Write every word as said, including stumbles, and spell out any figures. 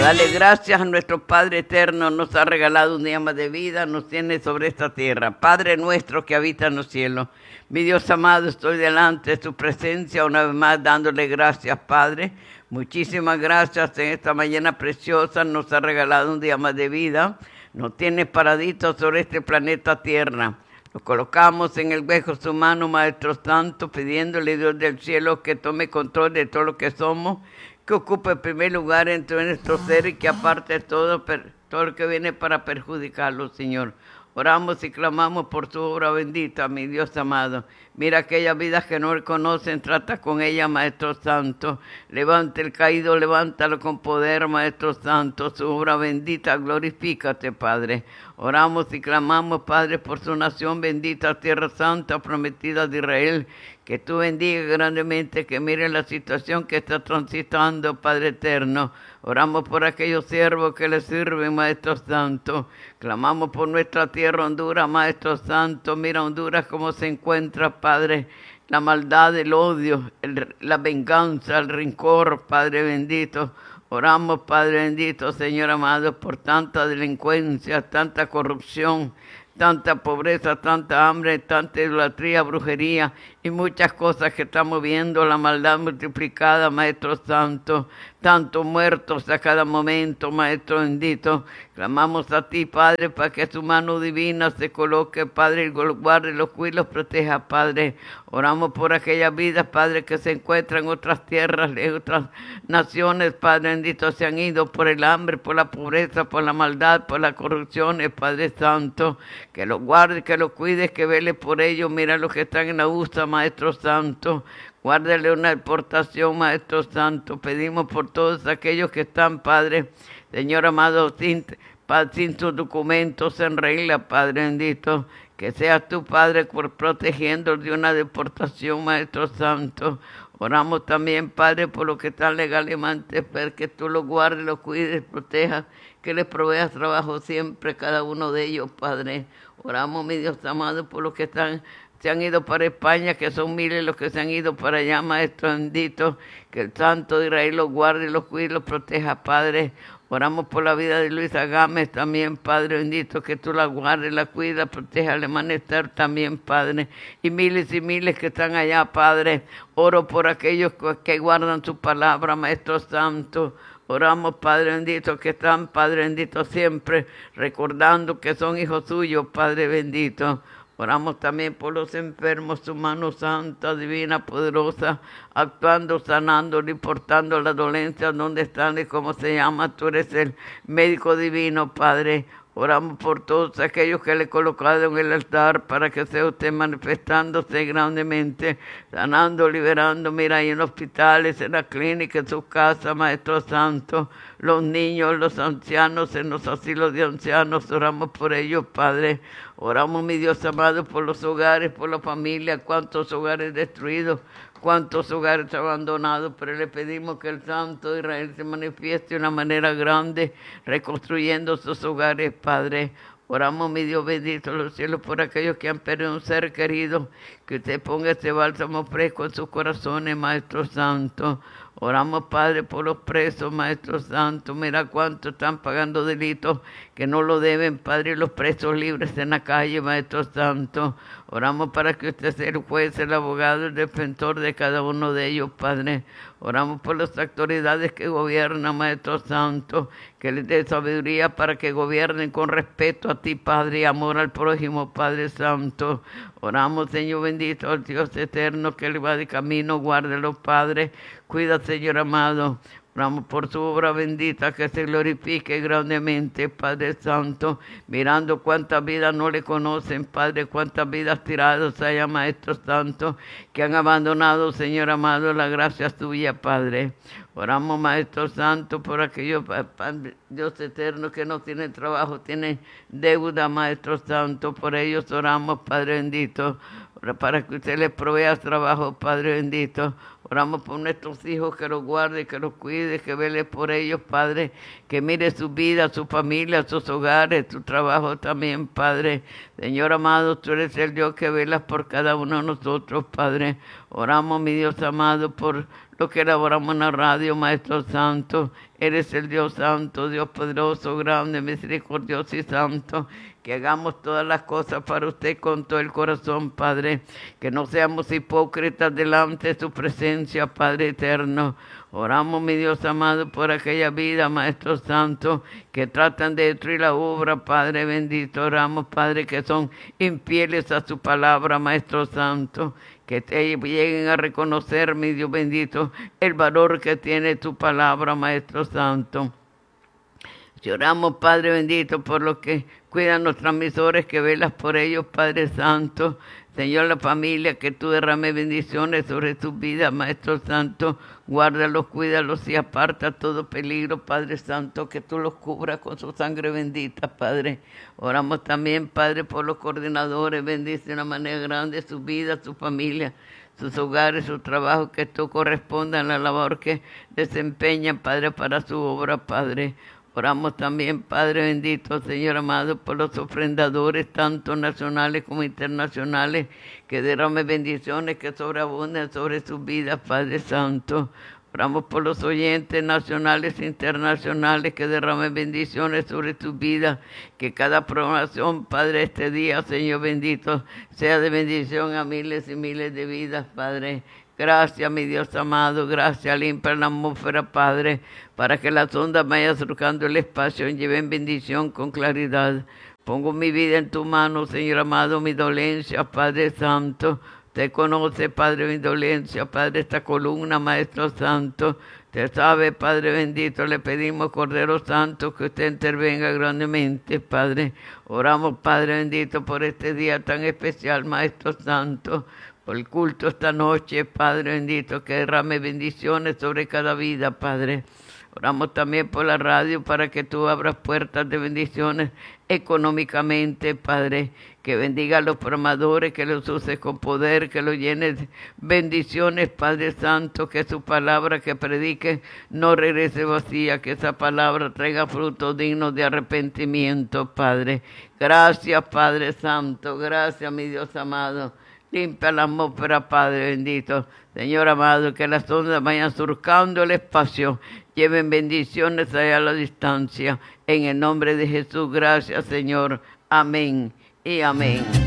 darle gracias a nuestro Padre eterno, nos ha regalado un día más de vida, nos tiene sobre esta tierra. Padre nuestro que habita en los cielos, mi Dios amado, estoy delante de su presencia una vez más dándole gracias, Padre. Muchísimas gracias en esta mañana preciosa, nos ha regalado un día más de vida, nos tiene paraditos sobre este planeta Tierra. Lo colocamos en el hueco de su mano, Maestro Santo, pidiéndole, Dios del cielo, que tome control de todo lo que somos, que ocupe el primer lugar entre nuestros seres y que aparte todo, todo lo que viene para perjudicarlo, Señor. Oramos y clamamos por su obra bendita, mi Dios amado. Mira aquellas vidas que no le conocen, trata con ella, Maestro Santo. Levanta el caído, levántalo con poder, Maestro Santo. Su obra bendita, glorifícate, Padre. Oramos y clamamos, Padre, por su nación bendita, Tierra Santa, prometida de Israel. Que tú bendiga grandemente, que mire la situación que está transitando, Padre eterno. Oramos por aquellos siervos que le sirven, Maestro Santo. Clamamos por nuestra tierra, Honduras, Maestro Santo. Mira Honduras cómo se encuentra, Padre. La maldad, el odio, el, la venganza, el rencor, Padre bendito. Oramos, Padre bendito, Señor amado, por tanta delincuencia, tanta corrupción, tanta pobreza, tanta hambre, tanta idolatría, brujería y muchas cosas que estamos viendo, la maldad multiplicada, Maestro Santo, tantos muertos a cada momento, Maestro bendito. Clamamos a ti, Padre, para que su mano divina se coloque, Padre, y los guarde, los cuide, los proteja, Padre. Oramos por aquellas vidas, Padre, que se encuentran en otras tierras, en otras naciones, Padre bendito, se han ido por el hambre, por la pobreza, por la maldad, por las corrupciones, Padre Santo. Que los guarde, que los cuide, que vele por ellos. Mira los que están en la U S A, Maestro Santo. Guárdale una exportación, Maestro Santo. Pedimos por todos aquellos que están, Padre, Señor amado, sin, sin sus documentos en regla, Padre bendito. Que seas tú, Padre, por protegiendo de una deportación, Maestro Santo. Oramos también, Padre, por los que están legalmente, pero que tú los guardes, los cuides, protejas, que les proveas trabajo siempre, cada uno de ellos, Padre. Oramos, mi Dios amado, por los que están, se han ido para España, que son miles los que se han ido para allá, Maestro bendito. Que el Santo de Israel los guarde, los cuide, los proteja, Padre. Oramos por la vida de Luisa Gámez también, Padre bendito, que tú la guardes, la cuidas, proteja al amanecer también, Padre. Y miles y miles que están allá, Padre. Oro por aquellos que guardan su palabra, Maestro Santo. Oramos, Padre bendito, que están, Padre bendito, siempre recordando que son hijos suyos, Padre bendito. Oramos también por los enfermos, su mano santa, divina, poderosa, actuando, sanando, reportando las dolencias, donde están y cómo se llama. Tú eres el médico divino, Padre. Oramos por todos aquellos que le he colocado en el altar para que sea usted manifestándose grandemente, sanando, liberando. Mira, ahí en hospitales, en la clínica, en sus casas, Maestro Santo, los niños, los ancianos, en los asilos de ancianos. Oramos por ellos, Padre. Oramos, mi Dios amado, por los hogares, por la familia, cuántos hogares destruidos, cuántos hogares abandonados, pero le pedimos que el Santo de Israel se manifieste de una manera grande, reconstruyendo sus hogares, Padre. Oramos, mi Dios bendito, los cielos, por aquellos que han perdido un ser querido, que usted ponga ese bálsamo fresco en sus corazones, Maestro Santo. Oramos, Padre, por los presos, Maestro Santo. Mira cuánto están pagando delitos que no lo deben, Padre, los presos libres en la calle, Maestro Santo. Oramos para que usted sea el juez, el abogado, el defensor de cada uno de ellos, Padre. Oramos por las autoridades que gobiernan, Maestro Santo, que les dé sabiduría para que gobiernen con respeto a ti, Padre, y amor al prójimo, Padre Santo. Oramos, Señor bendito, al Dios eterno que le va de camino, guárdelo, Padre. Cuida, Señor amado. Oramos por su obra bendita, que se glorifique grandemente, Padre Santo, mirando cuántas vidas no le conocen, Padre, cuántas vidas tiradas haya, Maestro Santo, que han abandonado, Señor amado, la gracia suya, Padre. Oramos, Maestro Santo, por aquellos, Dios eterno, que no tienen trabajo, tienen deuda, Maestro Santo, por ellos oramos, Padre bendito, para que usted les provea trabajo, Padre bendito. Oramos por nuestros hijos, que los guarde, que los cuide, que vele por ellos, Padre, que mire su vida, su familia, sus hogares, su trabajo también, Padre. Señor amado, tú eres el Dios que velas por cada uno de nosotros, Padre. Oramos, mi Dios amado, por los que elaboramos en la radio, Maestro Santo. Eres el Dios Santo, Dios poderoso, grande, misericordioso y santo. Que hagamos todas las cosas para usted con todo el corazón, Padre. Que no seamos hipócritas delante de su presencia, Padre eterno. Oramos, mi Dios amado, por aquella vida, Maestro Santo, que tratan de destruir la obra, Padre bendito. Oramos, Padre, que son infieles a su palabra, Maestro Santo. Que te lleguen a reconocer, mi Dios bendito, el valor que tiene tu palabra, Maestro Santo. Oramos, Padre bendito, por los que cuidan los transmisores, que velas por ellos, Padre Santo. Señor, la familia, que tú derrames bendiciones sobre sus vidas, Maestro Santo. Guárdalos, cuídalos y aparta todo peligro, Padre Santo, que tú los cubras con su sangre bendita, Padre. Oramos también, Padre, por los coordinadores. Bendice de una manera grande sus vidas, su familia, sus hogares, su trabajo, que tú corresponda a la labor que desempeñan, Padre, para su obra, Padre. Oramos también, Padre bendito, Señor amado, por los ofrendadores, tanto nacionales como internacionales, que derrame bendiciones que sobreabunden sobre sus vidas, Padre Santo. Oramos por los oyentes nacionales e internacionales, que derramen bendiciones sobre sus vidas, que cada programación, Padre, este día, Señor bendito, sea de bendición a miles y miles de vidas, Padre. Gracias, mi Dios amado, gracias, limpia la atmósfera, Padre, para que las ondas vayan surcando el espacio y lleven bendición con claridad. Pongo mi vida en tu mano, Señor amado, mi dolencia, Padre Santo. Te conoce, Padre, mi dolencia, Padre, esta columna, Maestro Santo. Te sabe, Padre bendito, le pedimos, Cordero Santo, que usted intervenga grandemente, Padre. Oramos, Padre bendito, por este día tan especial, Maestro Santo, por el culto esta noche, Padre bendito, que derrame bendiciones sobre cada vida, Padre. Oramos también por la radio para que tú abras puertas de bendiciones económicamente, Padre. Que bendiga a los programadores, que los uses con poder, que los llenes de bendiciones, Padre Santo. Que su palabra que predique no regrese vacía, que esa palabra traiga frutos dignos de arrepentimiento, Padre. Gracias, Padre Santo. Gracias, mi Dios amado. Limpia la atmósfera, Padre bendito. Señor amado, que las ondas vayan surcando el espacio, lleven bendiciones allá a la distancia. En el nombre de Jesús, gracias, Señor. Amén y amén.